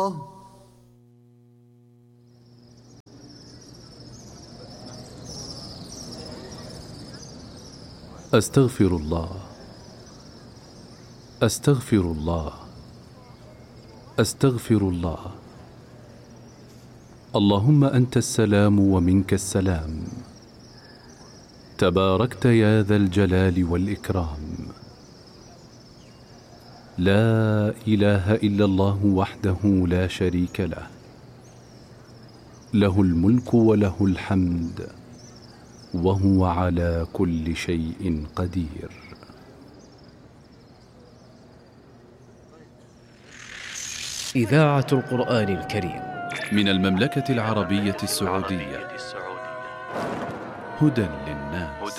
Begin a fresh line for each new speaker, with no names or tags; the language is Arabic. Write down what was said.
أستغفر الله، أستغفر الله، أستغفر الله. اللهم أنت السلام ومنك السلام، تباركت يا ذا الجلال والإكرام. لا إله إلا الله وحده لا شريك له، له الملك وله الحمد وهو على كل شيء قدير.
إذاعة القرآن الكريم
من المملكة العربية السعودية، هدى للناس.